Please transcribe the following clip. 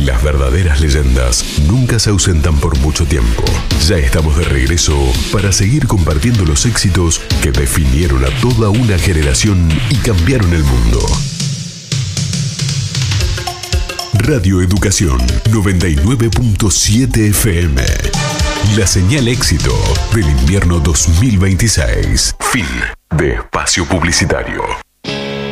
Las verdaderas leyendas nunca se ausentan por mucho tiempo. Ya estamos de regreso para seguir compartiendo los éxitos que definieron a toda una generación y cambiaron el mundo. Radio Educación 99.7 FM. La señal éxito del invierno 2026. Fin de espacio publicitario.